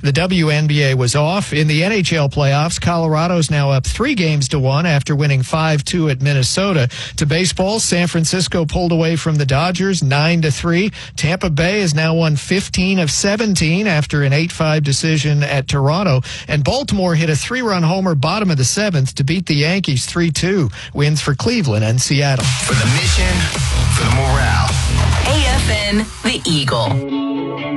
The WNBA was off. In the NHL playoffs, Colorado's now up 3-1 after winning 5-2 at Minnesota. To baseball, San Francisco pulled away from the Dodgers 9-3. Tampa Bay has now won 15 of 17 after an 8-5 decision at Toronto. And Baltimore hit a 3-run homer bottom of the 7th to beat the Yankees 3-2. Wins for Cleveland and Seattle. For the mission, for the morale. AFN, The Eagle.